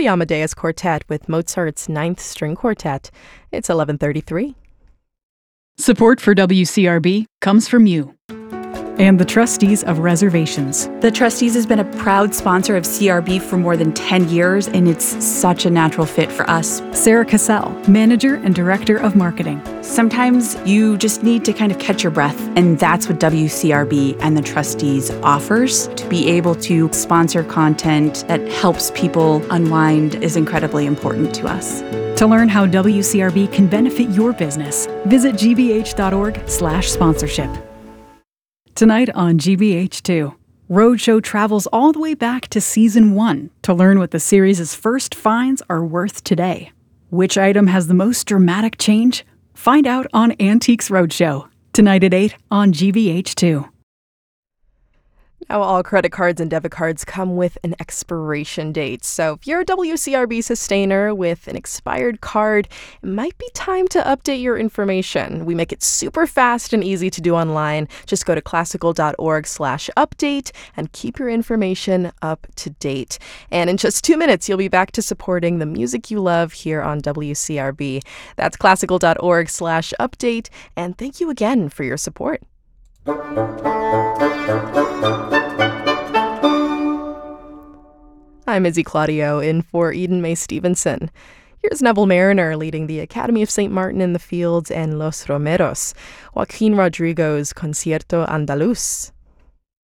the Amadeus Quartet with Mozart's Ninth String Quartet. It's 11:33. Support for WCRB comes from you and the Trustees of Reservations. The Trustees has been a proud sponsor of CRB for more than 10 years, and it's such a natural fit for us. Sarah Cassell, Manager and Director of Marketing. Sometimes you just need to kind of catch your breath, and that's what WCRB and the Trustees offers. To be able to sponsor content that helps people unwind is incredibly important to us. To learn how WCRB can benefit your business, visit gbh.org/sponsorship. Tonight on GBH2, Roadshow travels all the way back to Season 1 to learn what the series' first finds are worth today. Which item has the most dramatic change? Find out on Antiques Roadshow, tonight at 8 on GBH2. Now, all credit cards and debit cards come with an expiration date. So if you're a WCRB sustainer with an expired card, it might be time to update your information. We make it super fast and easy to do online. Just go to classical.org/update and keep your information up to date. And in just 2 minutes, you'll be back to supporting the music you love here on WCRB. That's classical.org/update. And thank you again for your support. I'm Izzy Claudio in for Eden May Stevenson. Here's Neville Mariner leading the Academy of St. Martin in the Fields and Los Romeros, Joaquin Rodrigo's Concierto Andaluz.